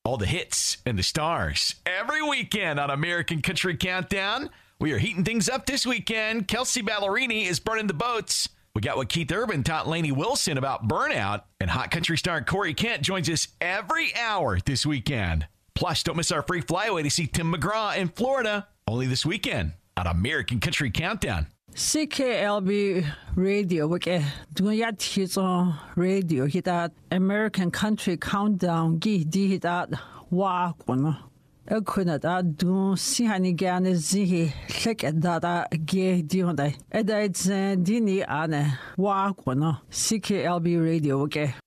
All the hits and the stars every weekend on American Country Countdown. We are heating things up this weekend. Kelsey Ballerini is burning the boats. We got what Keith Urban taught Lainey Wilson about burnout. And hot country star Corey Kent joins us every hour this weekend. Plus, don't miss our free flyaway to see Tim McGraw in Florida. Only this weekend on American Country Countdown. CKLB Radio, wake Dunyat his on radio, hit that American Country Countdown, gi that wakuna. A kuna that do sihani gan zihi, slick at that gay dionday. Edits dini ane wakuna. CKLB Radio, okay.